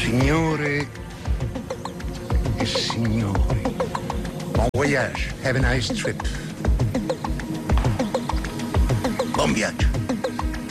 Signore e signori, bon voyage, have a nice trip. Buon viaggio.